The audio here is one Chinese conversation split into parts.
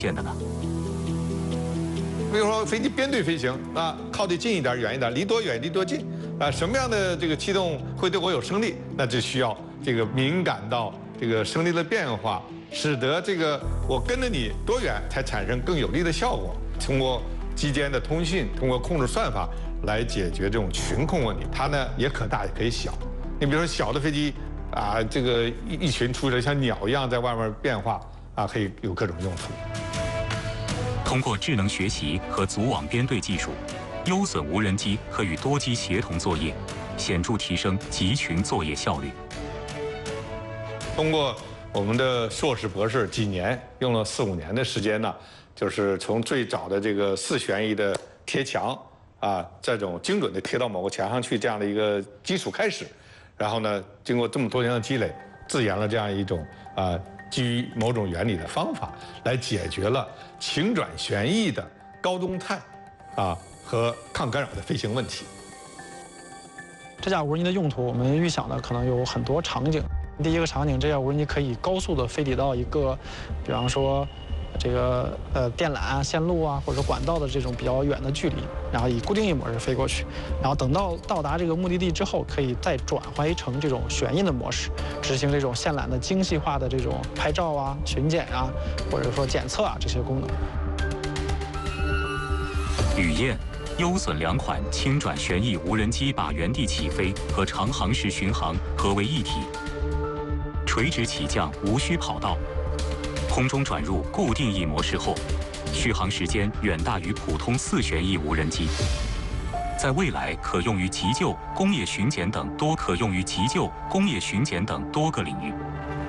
现的呢？ 比如说飞机编队飞行啊，靠得近一点、远一点，离多远、离多近啊，什么样的这个气动会对我有升力，那就需要这个敏感到这个升力的变化，使得这个我跟着你多远才产生更有力的效果。通过机间的通讯，通过控制算法来解决这种群控问题。它呢也可大也可以小。你比如说小的飞机啊，这个一群出来像鸟一样在外面变化啊，可以有各种用途。 通过智能学习和组网编队技术，优隼无人机可与多机协同作业，显著提升集群作业效率。 通过我们的硕士博士几年，用了4、5年的时间呢，就是从最早的这个4旋翼的贴墙啊，这种精准的贴到某个墙上去这样的一个基础开始，然后呢，经过这么多年的积累，自研了这样一种基于某种原理的方法，来解决了晴转旋翼的高动态和抗干扰的飞行问题。 这架无人机的用途，我们预想的可能有很多场景。第一个场景，这架无人机可以高速的飞抵到一个，比方说这个电缆线路啊，或者管道的这种比较远的距离，然后以固定翼模式飞过去，然后等到达这个目的地之后，可以再转换成这种旋翼的模式，执行这种线缆的精细化的这种拍照啊、巡检啊，或者说检测啊这些功能。 雨燕、优隼2款轻转旋翼无人机把原地起飞和长航时巡航合为一体，垂直起降无需跑道。空中转入固定翼模式后，续航时间远大于普通4旋翼无人机，在未来可用于急救、工业巡检等多个领域。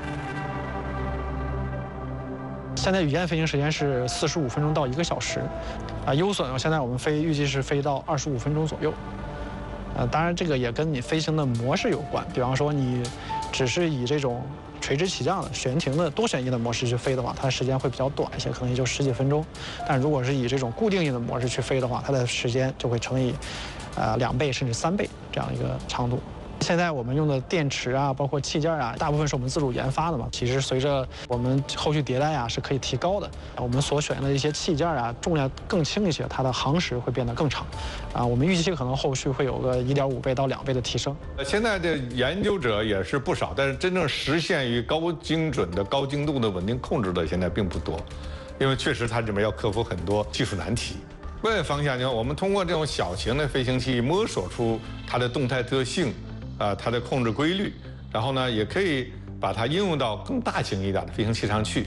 现在雨燕飞行时间是45分钟到1个小时，优隼现在我们预计是飞到25分钟左右。当然这个也跟你飞行的模式有关，比方说你只是以这种垂直起降的悬停的多旋翼的模式去飞的话，它的时间会比较短一些，可能也就10几分钟。但如果是以这种固定翼的模式去飞的话，它的时间就会乘以2倍甚至3倍这样一个长度。现在我们用的电池啊，包括器件啊，大部分是我们自主研发的嘛。其实随着我们后续迭代啊，是可以提高的。我们所选的一些器件啊，重量更轻一些，它的航时会变得更长。我们预计可能后续会有个1.5倍到2倍的提升。 现在的研究者也是不少，但是真正实现于高精准的、高精度的稳定控制的现在并不多，因为确实它里面要克服很多技术难题。未来方向呢，我们通过这种小型的飞行器摸索出它的动态特性。它的控制规律，然后呢，也可以把它应用到更大型一点的飞行器上去。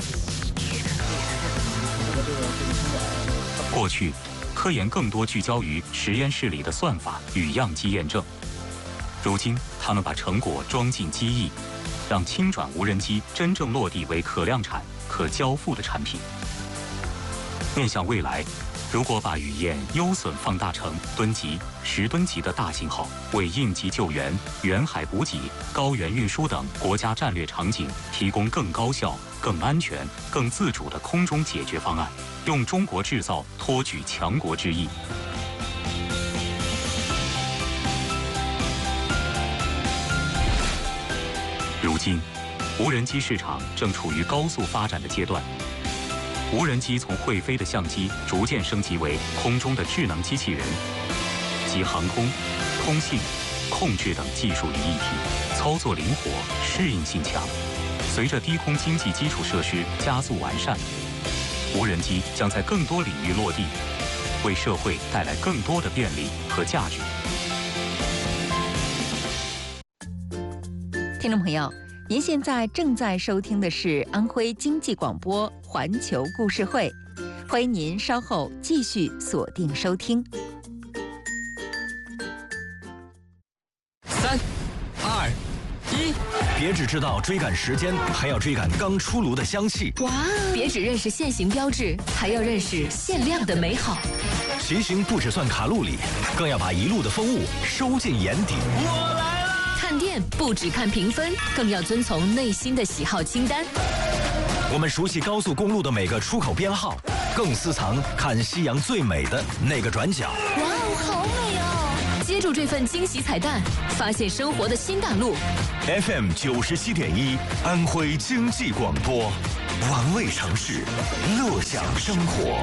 过去，科研更多聚焦于实验室里的算法与样机验证，如今他们把成果装进机翼，让轻转无人机真正落地为可量产、可交付的产品。面向未来，如果把雨燕、优隼放大成吨级、10吨级的大型号，为应急救援、远海补给、高原运输等国家战略场景提供更高效、更安全、更自主的空中解决方案，用中国制造托举强国之意。如今，无人机市场正处于高速发展的阶段。无人机从会飞的相机逐渐升级为空中的智能机器人，集航空、通信、控制等技术于一体，操作灵活，适应性强。随着低空经济基础设施加速完善，无人机将在更多领域落地，为社会带来更多的便利和价值。 听众朋友，您现在正在收听的是安徽经济广播环球故事会，欢迎您稍后继续锁定收听。 3、2、1，别只知道追赶时间，还要追赶刚出炉的香气。 哇！别只认识限行标志，还要认识限量的美好。 骑行不只算卡路里，更要把一路的风物收进眼底。我来了！ 看店不只看评分，更要遵从内心的喜好清单。 我们熟悉高速公路的每个出口编号，更私藏看夕阳最美的那个转角。 哇哦，好美哦！接住这份惊喜彩蛋，发现生活的新大陆。 FM 97.1，安徽经济广播。 玩味城市，乐享生活。